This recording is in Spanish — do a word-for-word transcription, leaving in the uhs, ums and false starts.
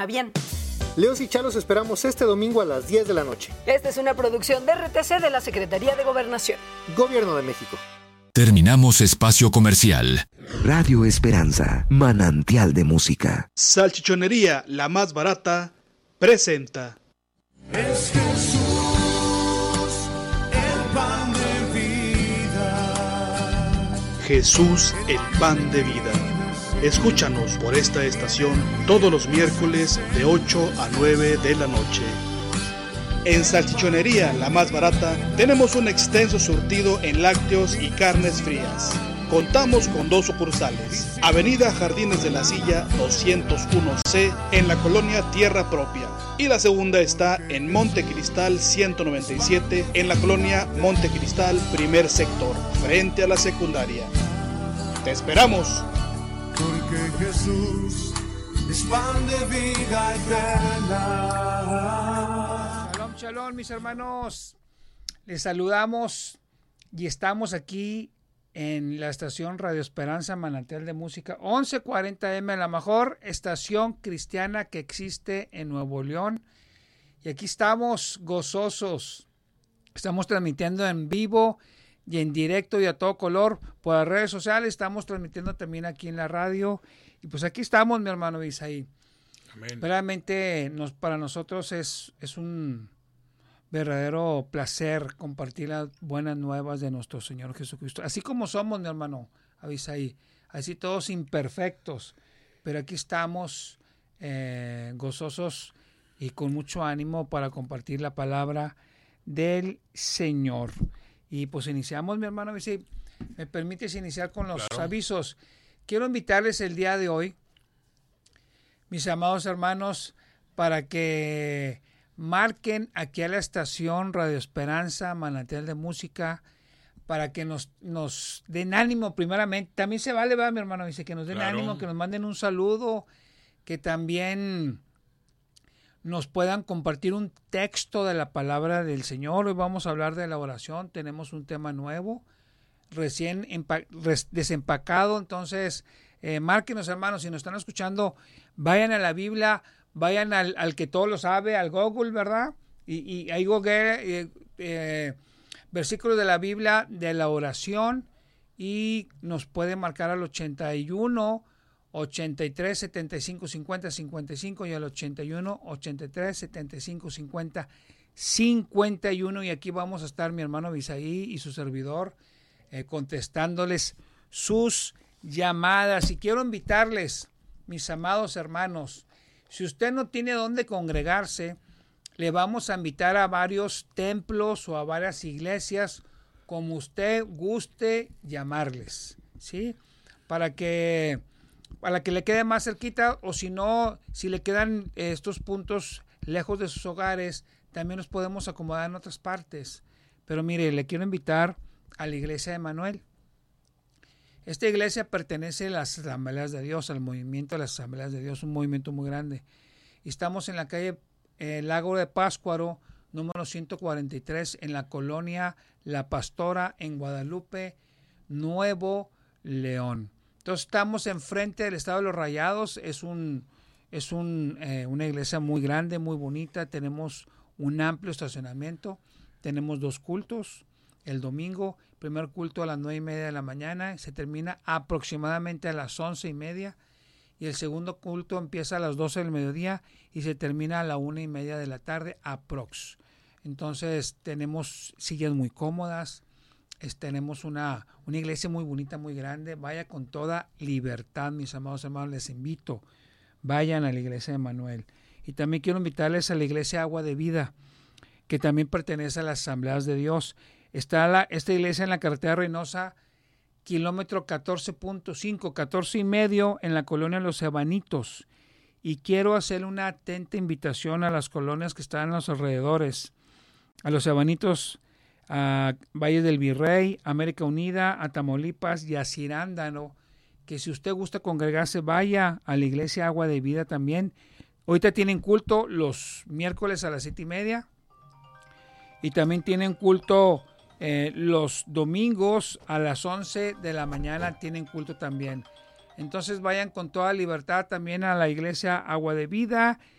bien. Leos y Chalos esperamos este domingo a las diez de la noche. Esta es una producción de R T C de la Secretaría de Gobernación. Gobierno de México. Terminamos espacio comercial. Radio Esperanza, manantial de música. Salchichonería, la más barata, presenta. Es Jesús, el pan de vida. Jesús, el pan de vida. Escúchanos por esta estación todos los miércoles de ocho a nueve de la noche. En Salchichonería, la más barata, tenemos un extenso surtido en lácteos y carnes frías. Contamos con dos sucursales. Avenida Jardines de la Silla doscientos uno C en la colonia Tierra Propia. Y la segunda está en Monte Cristal ciento noventa y siete en la colonia Monte Cristal, primer sector, frente a la secundaria. ¡Te esperamos! Porque Jesús es pan de vida eterna. Shalom, shalom, mis hermanos. Les saludamos y estamos aquí en la estación Radio Esperanza, manantial de música, once cuarenta eme, la mejor estación cristiana que existe en Nuevo León. Y aquí estamos gozosos. Estamos transmitiendo en vivo y en directo y a todo color por las redes sociales. Estamos transmitiendo también aquí en la radio. Y pues aquí estamos, mi hermano Isaí. Amén. Realmente nos, para nosotros es, es un verdadero placer compartir las buenas nuevas de nuestro Señor Jesucristo. Así como somos, mi hermano Isaí, así todos imperfectos, pero aquí estamos eh, gozosos y con mucho ánimo para compartir la palabra del Señor. Y pues iniciamos, mi hermano Isaí. ¿Me permites iniciar con los claro. avisos? Quiero invitarles el día de hoy, mis amados hermanos, para que marquen aquí a la estación Radio Esperanza, manantial de música, para que nos, nos den ánimo primeramente. También se vale, ¿verdad, mi hermano? Dice que nos den claro. ánimo, que nos manden un saludo, que también nos puedan compartir un texto de la palabra del Señor. Hoy vamos a hablar de la oración. Tenemos un tema nuevo, recién empa- res- desempacado. Entonces, eh, márquenos, hermanos, si nos están escuchando, vayan a la Biblia, vayan al, al que todo lo sabe, al Google, ¿verdad? Y, y ahí google eh, eh, versículos de la Biblia de la oración y nos puede marcar al ochenta y uno, ochenta y tres, setenta y cinco, cincuenta, cincuenta y cinco y al ochenta y uno, ochenta y tres, setenta y cinco, cincuenta, cincuenta y uno. Y aquí vamos a estar mi hermano Isaí y su servidor eh, contestándoles sus llamadas. Y quiero invitarles, mis amados hermanos, si usted no tiene dónde congregarse, le vamos a invitar a varios templos o a varias iglesias, como usted guste llamarles, ¿sí? Para que, para que le quede más cerquita, o si no, si le quedan estos puntos lejos de sus hogares, también nos podemos acomodar en otras partes. Pero mire, le quiero invitar a la iglesia de Emanuel. Esta iglesia pertenece a las Asambleas de Dios, al movimiento de las Asambleas de Dios, un movimiento muy grande. Y estamos en la calle eh, Lago de Páscuaro, número ciento cuarenta y tres, en la colonia La Pastora, en Guadalupe, Nuevo León. Entonces estamos enfrente del Estado de los Rayados. Es un es un, eh, una iglesia muy grande, muy bonita. Tenemos un amplio estacionamiento. Tenemos dos cultos. El domingo, primer culto a las nueve y media de la mañana, se termina aproximadamente a las once y media, y el segundo culto empieza a las doce del mediodía y se termina a la una y media de la tarde aprox. Entonces tenemos sillas muy cómodas, es, tenemos una, una iglesia muy bonita, muy grande. Vaya con toda libertad, mis amados hermanos, les invito, vayan a la iglesia de Emanuel. Y también quiero invitarles a la iglesia Agua de Vida, que también pertenece a las Asambleas de Dios. Está la, esta iglesia en la carretera Reynosa, kilómetro catorce punto cinco, catorce y medio, en la colonia Los Ebanitos. Y quiero hacerle una atenta invitación a las colonias que están en los alrededores, a Los Ebanitos, a Valle del Virrey, América Unida, a Tamaulipas y a Cirándano, que si usted gusta congregarse, vaya a la iglesia Agua de Vida también. Ahorita tienen culto los miércoles a las siete y media, y también tienen culto Eh, los domingos a las once de la mañana, tienen culto también. Entonces vayan con toda libertad también a la iglesia Agua de Vida